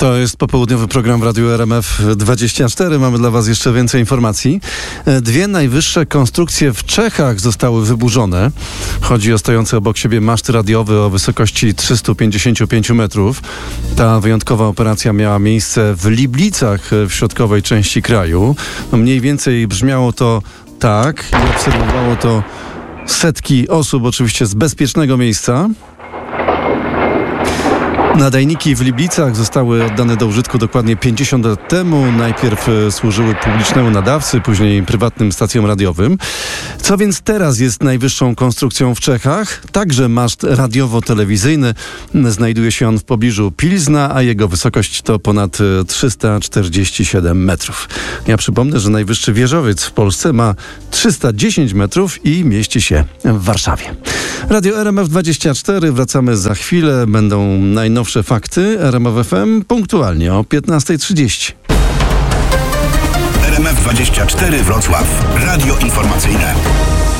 To jest popołudniowy program w Radiu RMF24. Mamy dla Was jeszcze więcej informacji. Dwie najwyższe konstrukcje w Czechach zostały wyburzone. Chodzi o stojące obok siebie maszty radiowe o wysokości 355 metrów. Ta wyjątkowa operacja miała miejsce w Liblicach w środkowej części kraju. Mniej więcej brzmiało to tak i obserwowało to setki osób, oczywiście z bezpiecznego miejsca. Nadajniki w Liblicach zostały oddane do użytku dokładnie 50 lat temu. Najpierw służyły publicznemu nadawcy, później prywatnym stacjom radiowym. Co więc teraz jest najwyższą konstrukcją w Czechach? Także maszt radiowo-telewizyjny. Znajduje się on w pobliżu Pilzna, a jego wysokość to ponad 347 metrów. Ja przypomnę, że najwyższy wieżowiec w Polsce ma 310 metrów i mieści się w Warszawie. Radio RMF24. Wracamy za chwilę. Będą najnowsze fakty. RMF FM punktualnie o 15:30. RMF24 Wrocław. Radio informacyjne.